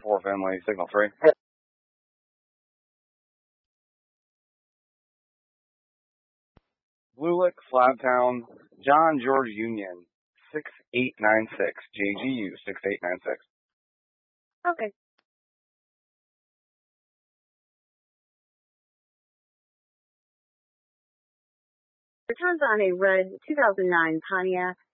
4 Finley, signal 3. Blue Lick, Flagtown, John George Union, 6896, JGU 6896. Okay. Returns on a red 2009 Pontiac